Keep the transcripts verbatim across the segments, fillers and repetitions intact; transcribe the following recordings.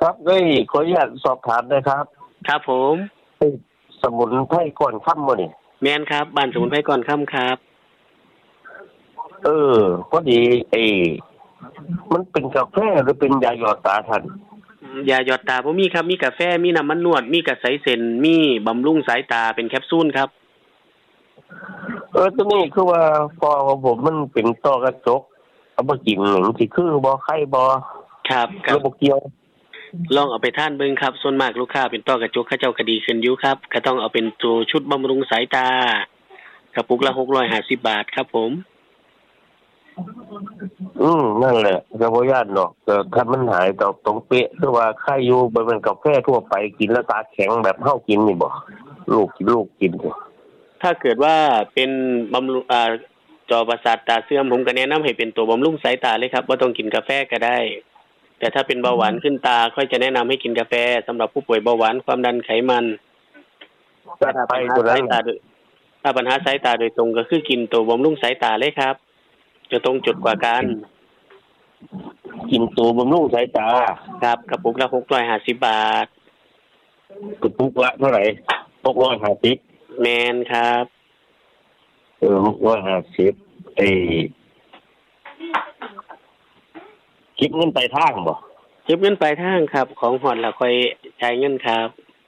ครับเอ้ยขออนุญาตสอบถามนะครับครับผมเอ้ยสมุนไพรก่อนค่ำมื้อนี่แม่นครับบ้านสมุนไพรก่อนค่ำครับเออพอดีไอ้มันเป็นกาแฟหรือเป็นยาหยอดตาท่านยาหยอดตาบ่มีครับมีกาแฟมีน้ำมันนวดมีกระใสเส้นมีบำรุงสายตาเป็นแคปซูลครับเออตัวนี้คือว่าพอของผมมันเป็นต้อกระจกเอามากินหนึ่งสิคือบ่ไข้บ่ครับระบบเกี่ยวลองเอาไปทานเบิ่งครับส่วนมากลูกค้าเป็นต้อกระจกเขาเจ้าก็ดีขึ้นอยู่ครับก็ต้องเอาเป็นตัวชุดบำรุงสายตากระปุกละหกร้อยห้าสิบบาทครับผมอืมนั่นแหละก็บ่ย่านดอกแต่ถ้ามันหายก็ตรงเป๊ะคือว่าไข้อยู่บ่เป็นกาแฟทั่วไปกินแล้วตาแข็งแบบเฮากินนี่บ่ลูกลูกกินถ้าเกิดว่าเป็นบำรุงอ่าจอประสาทตาเสื่อมผมก็แนะนำให้เป็นตัวบำรุงสายตาเลยครับบ่ต้องกินกาแฟก็ได้แต่ถ้าเป็นเบาหวานขึ้นตาค่อยจะแนะนำให้กินกาแฟสำหรับผู้ป่วยเบาหวานความดันไขมันถ้าปัญหาสายตาถ้าปัญหาสายตาโดยตรงก็คือกินตัวบำรุงสายตาเลยครับจะตรงจุดกว่ากันกินตัวบำรุงสายตาครับกระปุกละหกร้อยห้าสิบบาทกระปุกละเท่าไหร่หกร้อยห้าสิบแมนครับเออหกร้อยห้าสิบไอ้คิดเงินปลายทางบ่คิดเงินปลายทางครับของหอดแล้วค่อยจ่ายเงินครับ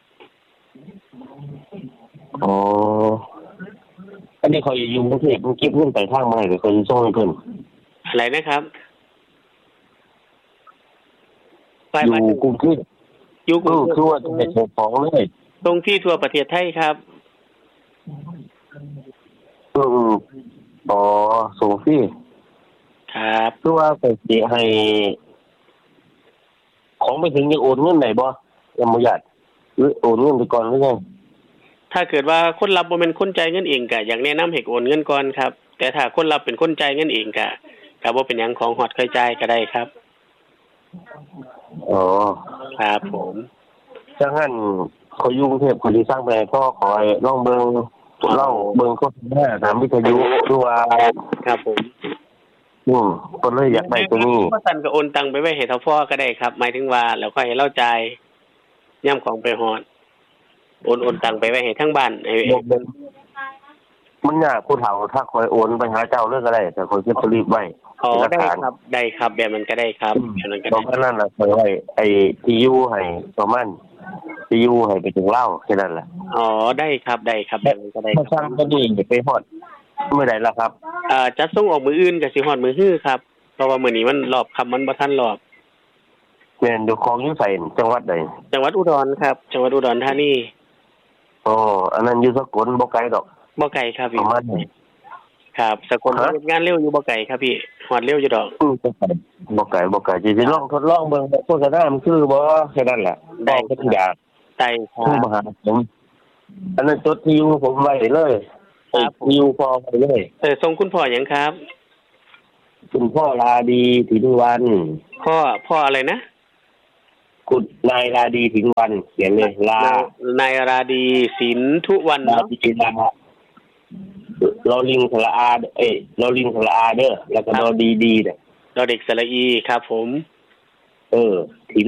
อ๋ออันนี้เขาอยู่กรุงเทพมันคิดเงินปลายทางมาให้เขาส่งให้เพิ่นอะไรนะครับอยู่กรุงเทพอยู่กรุงเทพคือว่าจะไปส่งของเลยตรงที่ทั่วประเทศไทยครับอืมอ๋อส่งฟรีครับคือว่าไปสิให้ของไปถึงยังโอนเงินได้บ่ยังบ่ญาติหรือโอนเงินไปก่อนหรือไงถ้าเกิดว่าคนรับบ่แม่นคนจ่ายเงินเองก็อยากแนะนำให้โอนเงินก่อนครับแต่ถ้าคนรับเป็นคนจ่ายเงินเองก็ก็บ่เป็นหยังของฮอดค่อยจ่ายก็ได้ครับอ๋อครับผมจังงั้นเขาอยู่กรุงเทพเขาสิสั่งไปให้พ่อขอให้ลองเบิ่งเล่าเบิ่งโฆษณาตามวิทยุคือว่าครับผมอืมเพิ่นเลยอยากได้ตัวนี้บ่ซั่นก็โอนตังไปไว้ให้ทฟก็ได้ครับหมายถึงว่าแล้วค่อยให้เราจ่ายยามของไปฮอดโอนโอนตังไปไว้ให้ทางบ้านให้มันยากผู้เฒ่าถ้าคอยโอนไปหาเจ้าเรื่องก็ได้แต่คอยเก็บสลิปไว้อ๋อได้ครับได้ครับแบบนั้นก็ได้ครับแบบนั้นก็ได้เพราะนั่นน่ะคอยไว้ไอ้ที่อยู่ให้ประมาณที่อยู่ให้ไปถึงเล่าแค่นั้นแหละอ๋อได้ครับได้ครับแบบนั้นก็ได้ถ้าสั่งก็ดีไปฮอดเมื่อใดล่ะครับอ่าจะส่งออกมื้ออื่นก็สิฮอดมื้อฮื้อครับเพราะว่ามื้อนี้มันรอบค่ำมันบ่ทันรอบแม่นอยู่ของอยู่ไสจังหวัดใดจังหวัดอุดรครับจังหวัดอุดรธานีอ๋ออันนั้นอยู่สกลบ่ไกลดอกบ่ไกลครับพี่ครับสกลเฮ็ดงานเร็วอยู่บ่ไกลครับพี่ฮอดเร็วอยู่ดอกอือบ่ไกลบ่ไกลสิสิลองทดลองเบิ่งโฆษณามันคือบ่แค่นั้นแหละได้ก็ทุกอย่างได้ครับมาหาผมอันนั้นจดที่อยู่ผมไว้เลยครับอยู่พอไปเลยเออส่งคุณพ่อหยังครับคุณพ่อลาดีถินวันพ่อพ่ออะไรนะคุณนายลาดีถินวันเขียนเลยลานายราดีสินทุวันเนาะเราลิงสระอาเอ้ยเราลิงสระอาเด้อแล้วก็เราดีดีเนี่ยเราเด็กสระอีครับผมเออถิน